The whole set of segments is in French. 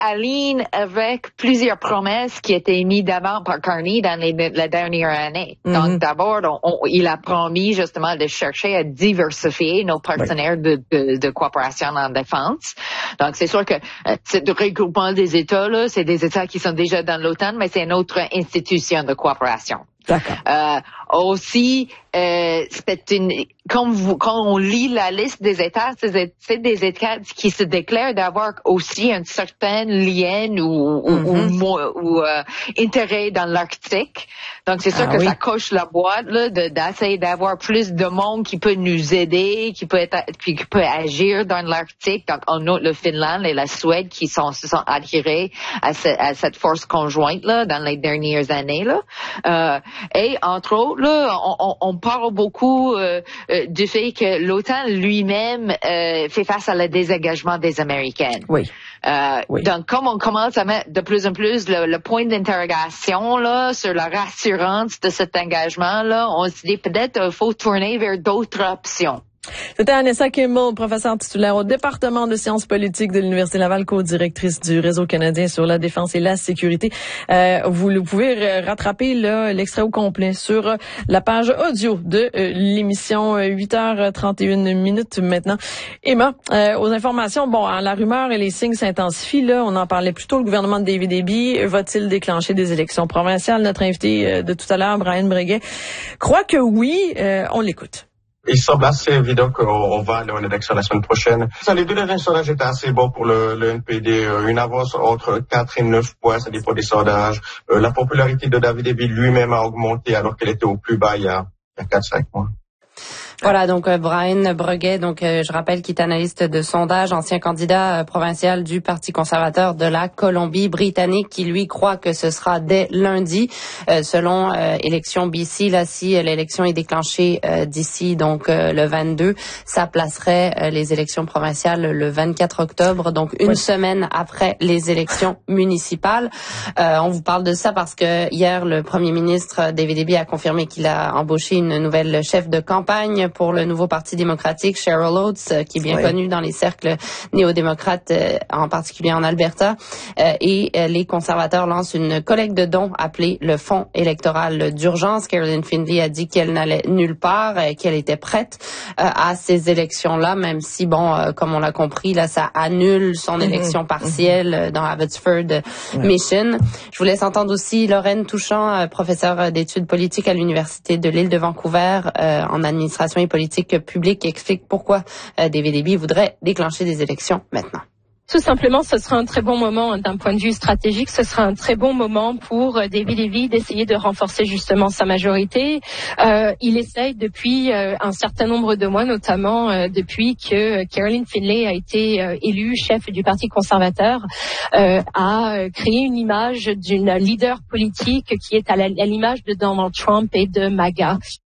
aligne avec plusieurs promesses qui étaient mises d'avant par Carney dans la dernière année. Donc, d'abord, il a promis justement de chercher à diversifier nos partenaires de coopération en défense. Donc, c'est sûr que c'est le regroupement des États, là, c'est des États qui sont déjà dans l'OTAN, mais c'est une autre institution de coopération. D'accord. Aussi, quand on lit la liste des États, c'est des États qui se déclarent d'avoir aussi un certain lien ou intérêt dans l'Arctique. Donc, c'est sûr que ça coche la boîte là d'essayer d'avoir plus de monde qui peut nous aider, qui peut agir dans l'Arctique. Donc, on note le Finlande et la Suède qui se sont attirés à cette force conjointe là dans les dernières années là. Et entre autres, là, on parle beaucoup du fait que l'OTAN lui-même fait face à le désengagement des Américains. Oui. Donc, comme on commence à mettre de plus en plus le point d'interrogation là sur la rassurance de cet engagement-là, on se dit peut-être faut tourner vers d'autres options. C'était Anessa Kimball, professeure titulaire au département de sciences politiques de l'Université Laval, co-directrice du Réseau canadien sur la défense et la sécurité. Vous pouvez rattraper là l'extrait au complet sur la page audio de l'émission 8h31 maintenant. Emma, aux informations, la rumeur et les signes s'intensifient. Là, on en parlait plus tôt. Le gouvernement de David Eby va-t-il déclencher des élections provinciales? Notre invité de tout à l'heure, Brian Breguet, croit que oui. On l'écoute. Il semble assez évident qu'on va aller en élection la semaine prochaine. Les deux derniers sondages étaient assez bons pour le NPD. Une avance entre 4 et 9 points, ça dépend des sondages. La popularité de David Eby lui-même a augmenté alors qu'elle était au plus bas il y a 4-5 mois. Voilà, donc Brian Breguet, je rappelle qu'il est analyste de sondage, ancien candidat provincial du Parti conservateur de la Colombie-Britannique, qui lui croit que ce sera dès lundi, selon élection BC. Là, si l'élection est déclenchée d'ici le 22, ça placerait les élections provinciales le 24 octobre, donc une semaine après les élections municipales. On vous parle de ça parce que hier, le premier ministre David Eby a confirmé qu'il a embauché une nouvelle chef de campagne pour le nouveau Parti démocratique, Cheryl Oates, qui est bien connue dans les cercles néo-démocrates, en particulier en Alberta. Et les conservateurs lancent une collecte de dons appelée le Fonds électoral d'urgence. Caroline Findlay a dit qu'elle n'allait nulle part et qu'elle était prête à ces élections-là, même si, comme on l'a compris, là, ça annule son élection partielle dans Abbotsford Mission. Je vous laisse entendre aussi Lorraine Touchant, professeure d'études politiques à l'Université de l'île de Vancouver, en administration et politique publique, qui explique pourquoi David Eby voudrait déclencher des élections maintenant. Tout simplement, ce sera un très bon moment d'un point de vue stratégique. Ce sera un très bon moment pour David Eby d'essayer de renforcer justement sa majorité. Il essaye depuis un certain nombre de mois, notamment depuis que Caroline Findlay a été élue chef du Parti conservateur, à créer une image d'une leader politique qui est à l'image de Donald Trump et de MAGA.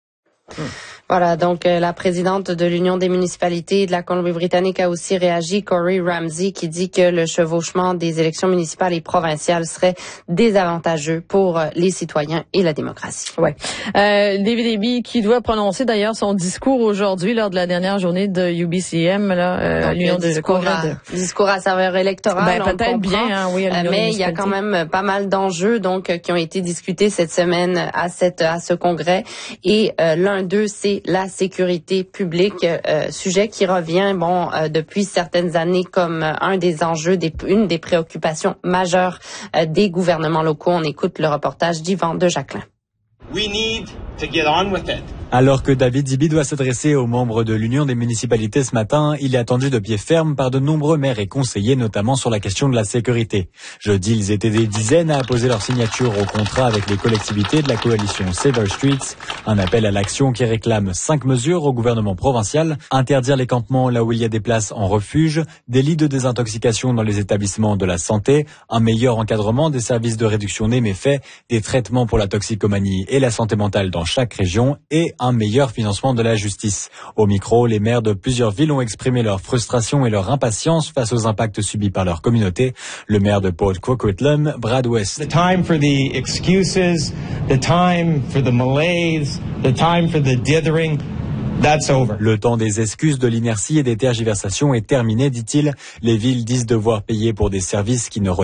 Voilà, donc la présidente de l'Union des municipalités de la Colombie-Britannique a aussi réagi, Corey Ramsey, qui dit que le chevauchement des élections municipales et provinciales serait désavantageux pour les citoyens et la démocratie. Ouais. David Eby qui doit prononcer d'ailleurs son discours aujourd'hui lors de la dernière journée de UBCM, l'Union de Congrès. Discours à saveur électorale, peut-être bien, oui. Mais il y a quand même pas mal d'enjeux qui ont été discutés cette semaine à ce congrès, et l'un d'eux, c'est la sécurité publique, sujet qui revient depuis certaines années comme un des enjeux, une des préoccupations majeures des gouvernements locaux. On écoute le reportage d'Yvan de Jacquelin. We need to get on with it. Alors que David Eby doit s'adresser aux membres de l'Union des municipalités ce matin, il est attendu de pied ferme par de nombreux maires et conseillers, notamment sur la question de la sécurité. Jeudi, ils étaient des dizaines à apposer leur signature au contrat avec les collectivités de la coalition Save Our Streets, un appel à l'action qui réclame 5 mesures au gouvernement provincial: interdire les campements là où il y a des places en refuge, des lits de désintoxication dans les établissements de la santé, un meilleur encadrement des services de réduction des méfaits, des traitements pour la toxicomanie et la santé mentale dans chaque région, et un meilleur financement de la justice. Au micro, les maires de plusieurs villes ont exprimé leur frustration et leur impatience face aux impacts subis par leur communauté. Le maire de Port Coquitlam, Brad West. The time for the excuses, the time for the malaise, the time for the dithering. That's over. Le temps des excuses, de l'inertie et des tergiversations est terminé, dit-il. Les villes disent devoir payer pour des services qui ne